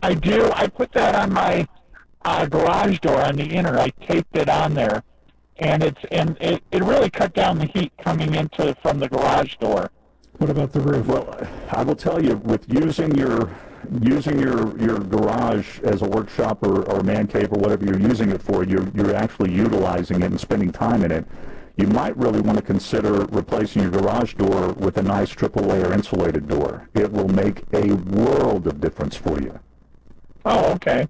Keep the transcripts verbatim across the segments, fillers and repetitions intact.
I do. I put that on my uh, garage door on the inner. I taped it on there, and it's and it, it really cut down the heat coming into from the garage door. What about the roof? Well, I will tell you, with using your using your, your garage as a workshop or, or man cave or whatever you're using it for, you're you're actually utilizing it and spending time in it. You might really want to consider replacing your garage door with a nice triple layer insulated door. It will make a world of difference for you. Oh, okay.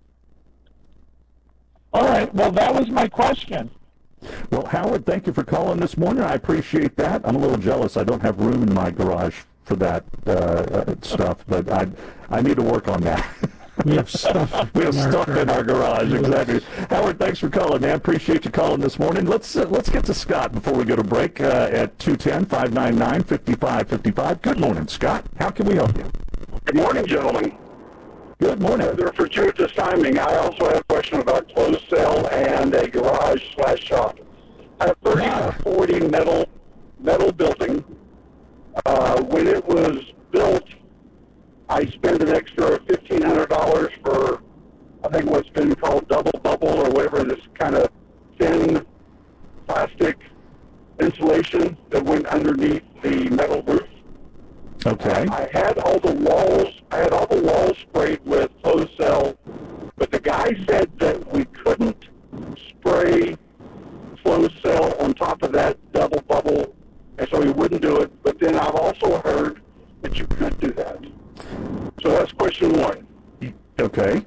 All right. Well, that was my question. Well, Howard, thank you for calling this morning. I appreciate that. I'm a little jealous. I don't have room in my garage for that uh, uh, stuff, but I I need to work on that. We have stuff. we have stuff in our garage, exactly. Howard, thanks for calling, man. Appreciate you calling this morning. Let's uh, let's get to Scott before we go to break uh, at two one zero, five nine nine, five five five five. Good morning, Scott. How can we help you? Good morning, gentlemen. Good morning. Uh, they're fortuitous timing. I also have a question about closed cell and a garage slash shop. I have thirty by forty metal metal building. Uh, when it was built, I spent an extra fifteen hundred dollars for, I think what's been called double bubble or whatever, this kind of thin plastic insulation that went underneath the metal roof. Okay. I had all the walls, I had all the walls sprayed with closed cell, but the guy said that we couldn't spray closed cell on top of that double bubble, and so he wouldn't do it. But then I've also heard that you could do that. So that's question one. Okay.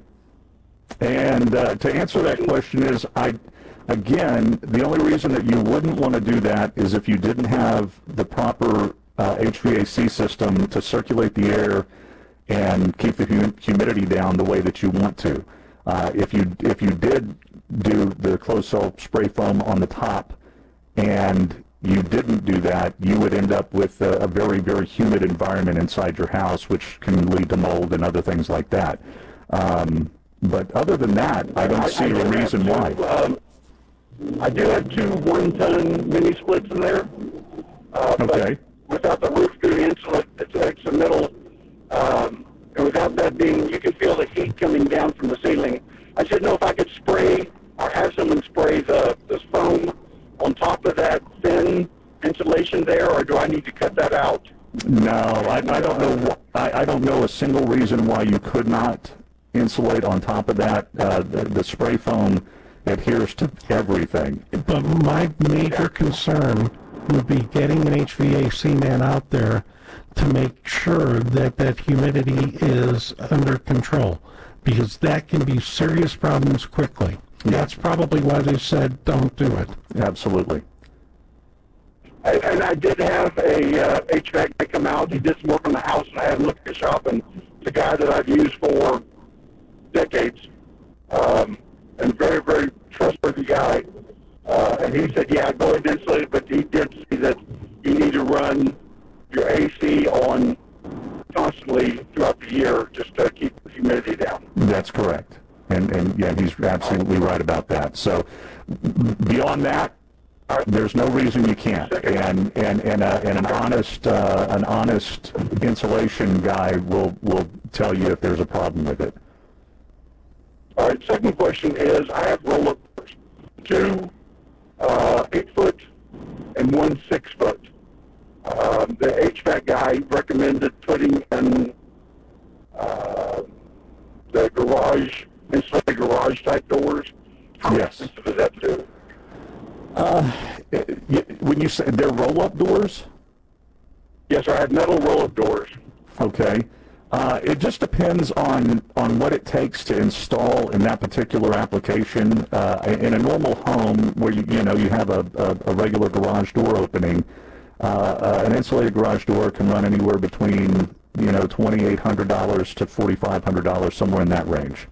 And uh, to answer that question is, I, again, the only reason that you wouldn't want to do that is if you didn't have the proper uh, H V A C system to circulate the air and keep the hum humidity down the way that you want to. Uh, if you if you did do the closed cell spray foam on the top and you didn't do that, you would end up with a, a very, very humid environment inside your house, which can lead to mold and other things like that. Um, but other than that, I don't I, see I a reason two, why. Um, I do have two one-ton mini splits in there. Uh, okay. But without the roof being insulated, it's, it's a metal, um, and without that being, you can feel the heat coming down from the ceiling. I didn't know if I could spray or have someone spray the this foam on top of that thin insulation there, or do I need to cut that out? No, I, I don't know. I, I don't know a single reason why you could not insulate on top of that. Uh, the, the spray foam adheres to everything. But my major concern would be getting an H V A C man out there to make sure that that humidity is under control, because that can be serious problems quickly. Yeah. That's probably why they said don't do it. Absolutely. And, and I did have a uh, H V A C guy come out. He did some work on the house, and I had him look at the shop, and the guy that I've used for decades, um, and very, very trustworthy guy. Uh, and he said, yeah, go ahead and insulate it, but he did see that you need to run your A C on constantly throughout the year just to keep the humidity down. That's correct. And, and yeah, he's absolutely right about that. So beyond that, there's no reason you can't. And and and, uh, and an honest uh, an honest insulation guy will will tell you if there's a problem with it. All right. Second question is, I have roll-up doors, two uh, eight foot and one six foot. Um, the H V A C guy recommended putting in uh, the garage, insulated garage type doors. How Yes. expensive is that to do? Uh, when you say they're roll-up doors? Yes, sir. I have metal roll-up doors. Okay. Uh, it just depends on, on what it takes to install in that particular application. Uh, in a normal home where you, you know you have a, a, a regular garage door opening, uh, uh, an insulated garage door can run anywhere between you know twenty-eight hundred dollars to forty-five hundred dollars, somewhere in that range.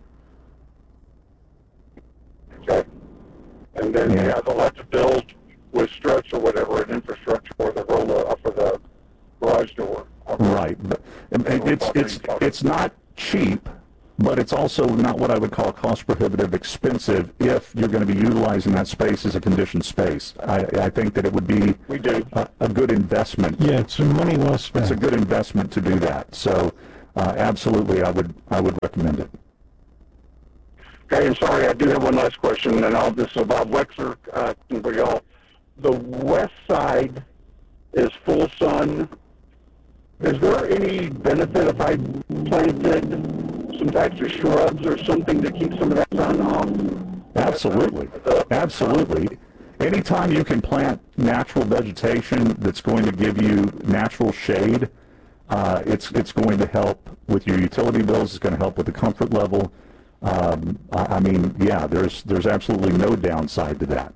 Okay. And then Yeah. yeah, they'll have to build with struts or whatever an infrastructure for the roll up for the garage door. Right. But it's it's it's not cheap, but it's also not what I would call cost prohibitive expensive if you're going to be utilizing that space as a conditioned space. I, I think that it would be We do. a, a good investment. Yeah, it's money well spent. It's a good investment to do that. So uh, absolutely, I would I would recommend it. Okay, and sorry, I do have one last question, and I'll this is Bob Wexler uh, for y'all. The west side is full sun. Is there any benefit if I planted some types of shrubs or something to keep some of that sun off? Absolutely, absolutely. Anytime you can plant natural vegetation that's going to give you natural shade, uh, it's it's going to help with your utility bills. It's going to help with the comfort level. Um, I, I mean, yeah, there's there's absolutely no downside to that.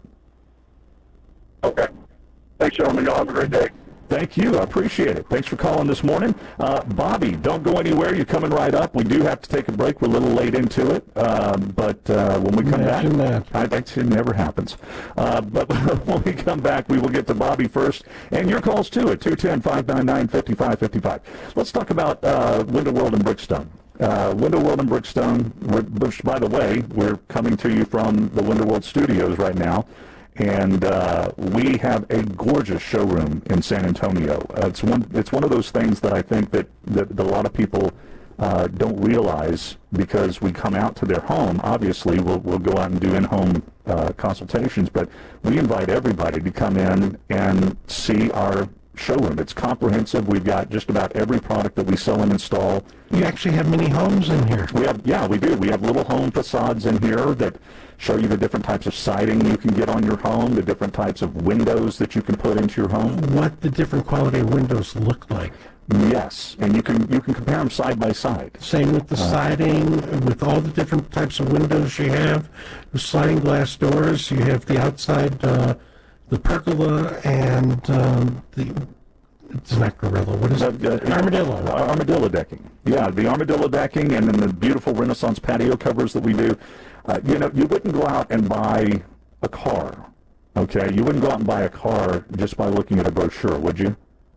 Okay. Thanks, gentlemen. Y'all have a great day. Thank you. I appreciate it. Thanks for calling this morning. Uh, Bobby, don't go anywhere. You're coming right up. We do have to take a break. We're a little late into it. Um, but uh, when we come Imagine back, that. I, it never happens. Uh, but when we come back, we will get to Bobby first. And your calls, too, at two one zero, five nine nine, five five five five. Let's talk about uh, Window World and Brickstone. Uh, Window World and Brickstone, which, by the way, we're coming to you from the Window World Studios right now. And uh, we have a gorgeous showroom in San Antonio. Uh, it's one. It's one of those things that I think that, that, that a lot of people uh, don't realize, because we come out to their home. Obviously, we'll we'll go out and do in-home uh, consultations, but we invite everybody to come in and see our showroom. It's comprehensive. We've got just about every product that we sell and install. You actually have many homes in here. We have, yeah, we do. We have little home facades in here that show you the different types of siding you can get on your home, the different types of windows that you can put into your home. What the different quality of windows look like. Yes, and you can you can compare them side by side. Same with the uh, siding, with all the different types of windows you have. The sliding glass doors, you have the outside, uh, the pergola, and um, the, it's not gorilla, what is it? Uh, Armadillo. Uh, armadillo decking. Yeah, the armadillo decking, and then the beautiful Renaissance patio covers that we do. Uh, you know, you wouldn't go out and buy a car, okay? You wouldn't go out and buy a car just by looking at a brochure, would you?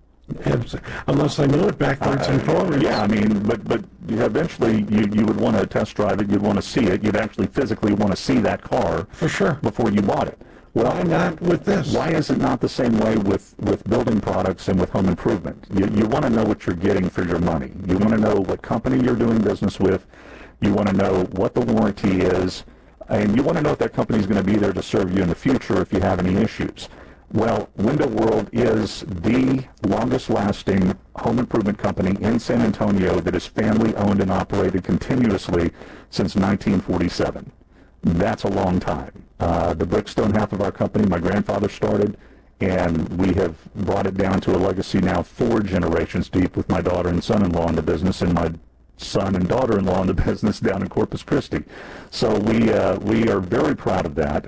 Unless I knew it backwards uh, and forwards. Yeah, I mean, but but eventually you, you would want to test drive it. You'd want to see it. You'd actually physically want to see that car for sure before you bought it. Well, why not with this? Why is it not the same way with, with building products and with home improvement? You you want to know what you're getting for your money. You want to know what company you're doing business with. You want to know what the warranty is, and you want to know if that company is going to be there to serve you in the future if you have any issues. Well, Window World is the longest-lasting home improvement company in San Antonio that is family-owned and operated continuously since nineteen forty-seven. That's a long time. Uh, the Brickstone half of our company, my grandfather started, and we have brought it down to a legacy now four generations deep with my daughter and son-in-law in the business, and my son and daughter-in-law in the business down in Corpus Christi. So we uh, we are very proud of that.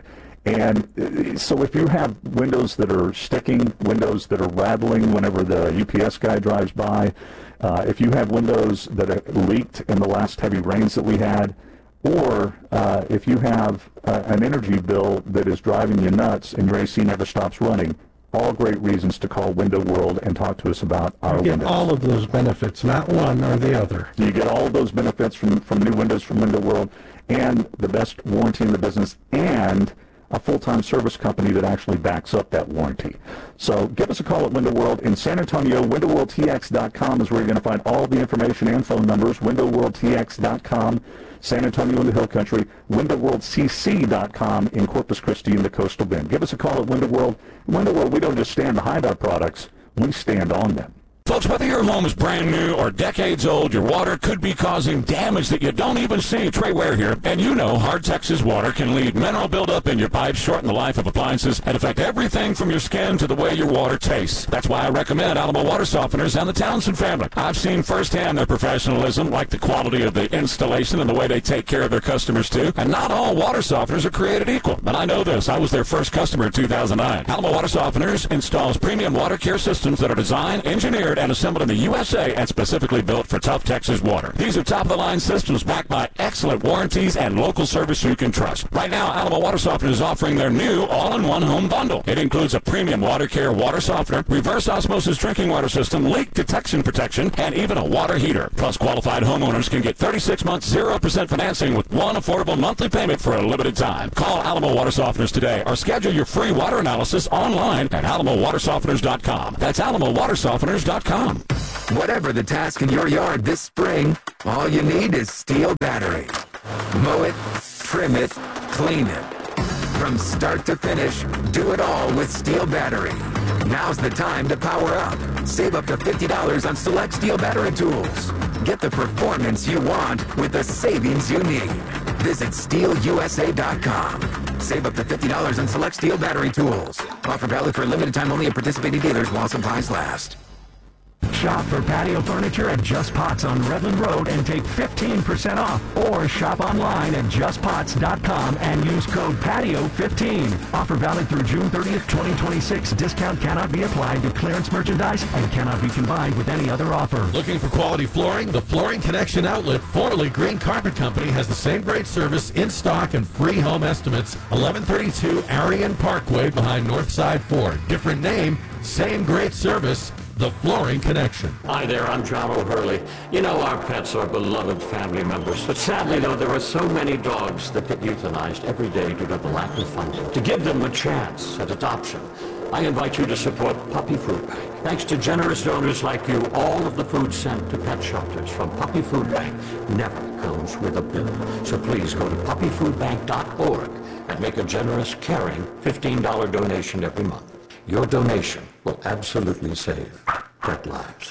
And so if you have windows that are sticking, windows that are rattling whenever the U P S guy drives by, uh, if you have windows that are leaked in the last heavy rains that we had, or uh, if you have uh, an energy bill that is driving you nuts and your A C never stops running, all great reasons to call Window World and talk to us about our you get windows. all of those benefits, not one or the other. You get all of those benefits from, from new windows from Window World, and the best warranty in the business, and a full-time service company that actually backs up that warranty. So give us a call at Window World in San Antonio. window world t x dot com is where you're going to find all the information and phone numbers. window world t x dot com, San Antonio in the Hill Country. window world c c dot com in Corpus Christi in the Coastal Bend. Give us a call at Window World. Window World, we don't just stand behind our products, we stand on them. Folks, whether your home is brand new or decades old, your water could be causing damage that you don't even see. Trey Ware here, and you know Hard Texas Water can lead mineral buildup in your pipes, shorten the life of appliances, and affect everything from your skin to the way your water tastes. That's why I recommend Alamo Water Softeners and the Townsend family. I've seen firsthand their professionalism, like the quality of the installation and the way they take care of their customers, too. And not all water softeners are created equal. But I know this. I was their first customer in two thousand nine. Alamo Water Softeners installs premium water care systems that are designed, engineered, and assembled in the U S A and specifically built for tough Texas water. These are top-of-the-line systems backed by excellent warranties and local service you can trust. Right now, Alamo Water Softener is offering their new all-in-one home bundle. It includes a premium water care water softener, reverse osmosis drinking water system, leak detection protection, and even a water heater. Plus, qualified homeowners can get thirty-six months, zero percent financing with one affordable monthly payment for a limited time. Call Alamo Water Softeners today or schedule your free water analysis online at alamo water softeners dot com. That's alamo water softeners dot com. Whatever the task in your yard this spring, all you need is Steel Battery. Mow it, trim it, clean it. From start to finish, do it all with Steel Battery. Now's the time to power up. Save up to fifty dollars on select Steel Battery tools. Get the performance you want with the savings you need. Visit steel u s a dot com. Save up to fifty dollars on select Steel Battery tools. Offer valid for a limited time only at participating dealers while supplies last. Shop for patio furniture at Just Pots on Redland Road and take fifteen percent off. Or shop online at just pots dot com and use code patio fifteen. Offer valid through June thirtieth, twenty twenty-six. Discount cannot be applied to clearance merchandise and cannot be combined with any other offer. Looking for quality flooring? The Flooring Connection outlet, formerly Green Carpet Company, has the same great service, in stock, and free home estimates. eleven thirty-two Arion Parkway behind Northside Ford. Different name, same great service. The Flooring Connection. Hi there, I'm John O'Hurley. You know, our pets are beloved family members, but sadly, though, there are so many dogs that get euthanized every day due to the lack of funding. To give them a chance at adoption, I invite you to support Puppy Food Bank. Thanks to generous donors like you, all of the food sent to pet shelters from Puppy Food Bank never comes with a bill. So please go to puppy food bank dot org and make a generous, caring fifteen dollars donation every month. Your donation will absolutely save pet lives.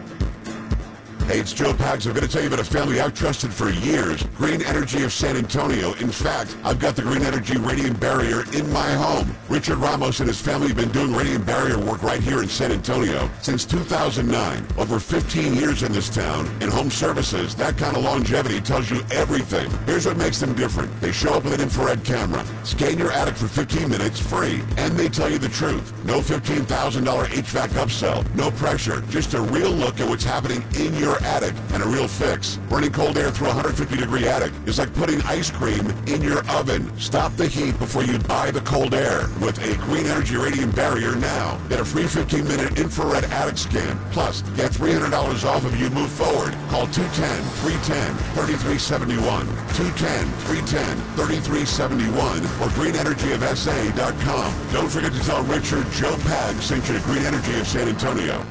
Hey, it's Joe Pags. I'm going to tell you about a family I've trusted for years, Green Energy of San Antonio. In fact, I've got the Green Energy Radiant Barrier in my home. Richard Ramos and his family have been doing radiant barrier work right here in San Antonio since two thousand nine. Over fifteen years in this town. In home services, that kind of longevity tells you everything. Here's what makes them different. They show up with an infrared camera, scan your attic for fifteen minutes free, and they tell you the truth. No fifteen thousand dollars H V A C upsell, no pressure, just a real look at what's happening in your attic and a real fix. Burning cold air through a one hundred fifty degree attic is like putting ice cream in your oven. Stop the heat before you buy the cold air with a Green Energy Radiant Barrier now. Get a free fifteen minute infrared attic scan. Plus, get three hundred dollars off if you move forward. Call two one zero, three one zero, three three seven one, two one zero, three one zero, three three seven one, or green energy of s a dot com. Don't forget to tell Richard Joe Pag sent you to Green Energy of San Antonio.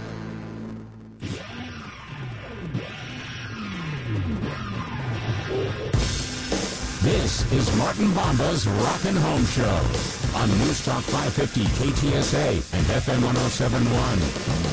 This is Martin Bomba's Rockin' Home Show on News Talk five fifty K T S A and F M one oh seven point one.